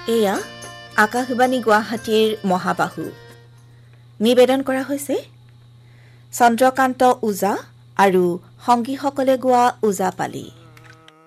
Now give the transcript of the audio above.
এয়া আকাশবাণী গুৱাহাটীৰ মহাবাহু। নিবেদন কৰা হৈছে চন্দ্ৰকান্ত ওজা আৰু সংগীসকলে গোৱা ওজাপালি।